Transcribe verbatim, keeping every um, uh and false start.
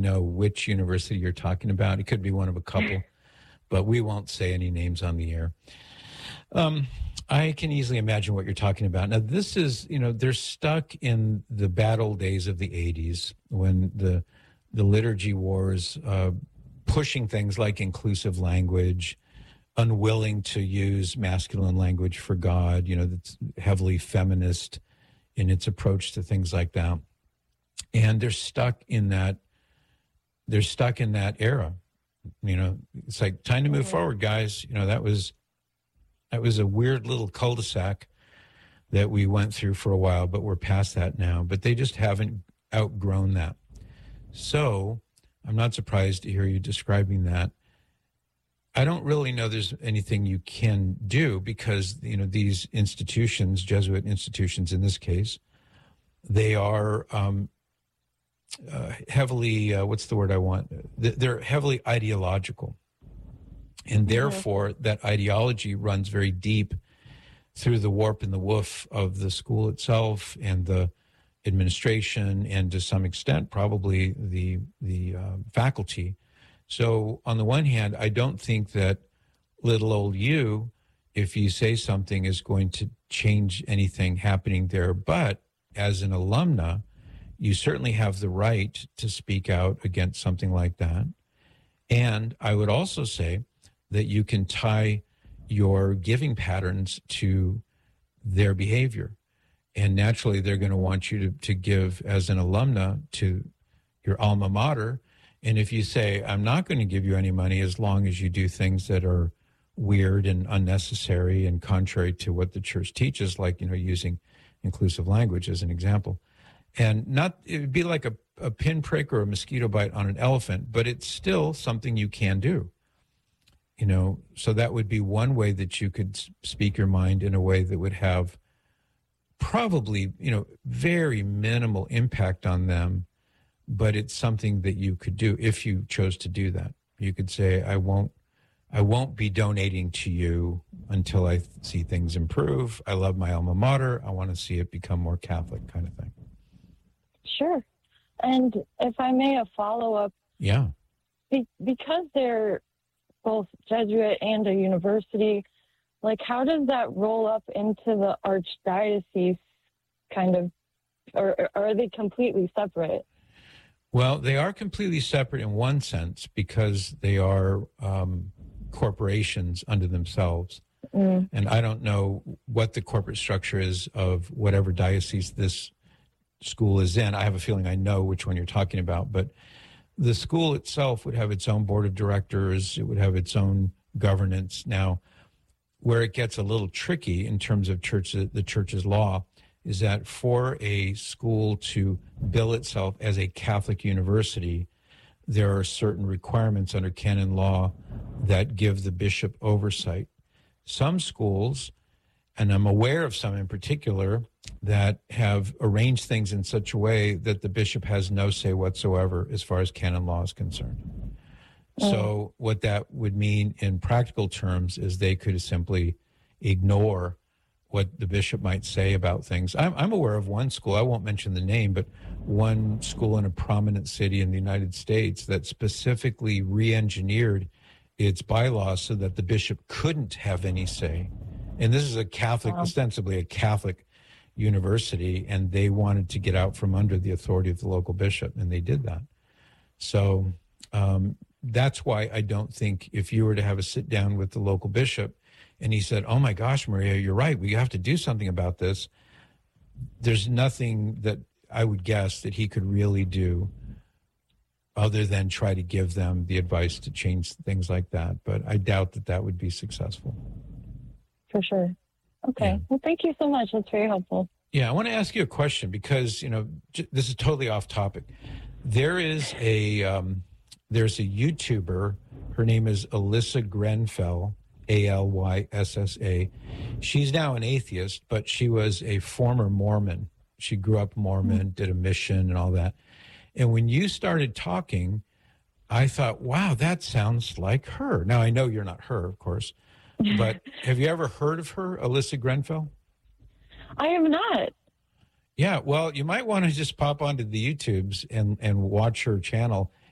know which university you're talking about. It could be one of a couple, but we won't say any names on the air. Um, I can easily imagine what you're talking about. Now, this is, you know, they're stuck in the bad old days of the eighties when the the liturgy wars, uh, pushing things like inclusive language, unwilling to use masculine language for God, you know, that's heavily feminist in its approach to things like that. And they're stuck in that, they're stuck in that era. You know, it's like time to move forward, guys. You know, that was, that was a weird little cul-de-sac that we went through for a while, but we're past that now. But they just haven't outgrown that. So I'm not surprised to hear you describing that. I don't really know there's anything you can do because, you know, these institutions, Jesuit institutions in this case, they are um, uh, heavily, uh, what's the word I want? They're heavily ideological. And therefore, mm-hmm. that ideology runs very deep through the warp and the woof of the school itself and the administration and to some extent probably the, the uh, faculty. So on the one hand, I don't think that little old you, if you say something, is going to change anything happening there. But as an alumna, you certainly have the right to speak out against something like that. And I would also say that you can tie your giving patterns to their behavior. And naturally, they're going to want you to, to give as an alumna to your alma mater. And if you say, I'm not going to give you any money as long as you do things that are weird and unnecessary and contrary to what the church teaches, like, you know, using inclusive language as an example. And not, it would be like a, a pinprick or a mosquito bite on an elephant, but it's still something you can do. You know, so that would be one way that you could speak your mind in a way that would have probably, you know, very minimal impact on them. But it's something that you could do if you chose to do that. You could say, I won't, I won't be donating to you until I see things improve. I love my alma mater. I want to see it become more Catholic, kind of thing. Sure. And if I may, a follow-up. Yeah. Be- because they're both Jesuit and a university, like how does that roll up into the archdiocese kind of, or, or are they completely separate? Well, they are completely separate in one sense because they are um, corporations unto themselves. Mm. And I don't know what the corporate structure is of whatever diocese this school is in. I have a feeling I know which one you're talking about, but the school itself would have its own board of directors. It would have its own governance. Now, where it gets a little tricky in terms of church, the church's law is that for a school to bill itself as a Catholic university, there are certain requirements under canon law that give the bishop oversight. Some schools, and I'm aware of some in particular, that have arranged things in such a way that the bishop has no say whatsoever as far as canon law is concerned. Mm. So what that would mean in practical terms is they could simply ignore what the bishop might say about things. I'm, I'm aware of one school, I won't mention the name, but one school in a prominent city in the United States that specifically re-engineered its bylaws so that the bishop couldn't have any say. And this is a Catholic, wow. ostensibly a Catholic university, and they wanted to get out from under the authority of the local bishop, and they did that. So um, that's why I don't think if you were to have a sit down with the local bishop, and he said, oh my gosh, Maria, you're right. We have to do something about this. There's nothing that I would guess that he could really do other than try to give them the advice to change things like that. But I doubt that that would be successful. For sure. Okay. Yeah. Well, thank you so much. That's very helpful. Yeah. I want to ask you a question because, you know, j- this is totally off topic. There is a, um, there's a YouTuber. Her name is Alyssa Grenfell. A L Y S S A. She's now an atheist, but she was a former Mormon. She grew up Mormon, did a mission and all that. And when you started talking, I thought, wow, that sounds like her. Now, I know you're not her, of course, but have you ever heard of her, Alyssa Grenfell? I have not. Yeah, well, you might want to just pop onto the YouTubes and, and watch her channel.